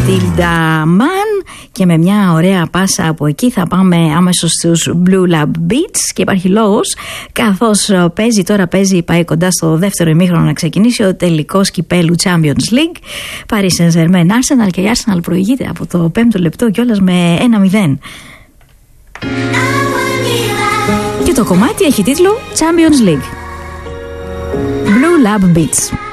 Matilda Mann. Και με μια ωραία πάσα από εκεί θα πάμε άμεσως στους Blue Lab Beats. Και υπάρχει λόγος, καθώς πάει κοντά στο δεύτερο ημίχρονο να ξεκινήσει ο τελικός κυπέλου Champions League. Paris Saint-Germain Arsenal, και η Arsenal προηγείται από το 5ο λεπτό κιόλας με 1-0. Και το κομμάτι έχει τίτλο Champions League. Blue Lab Beats.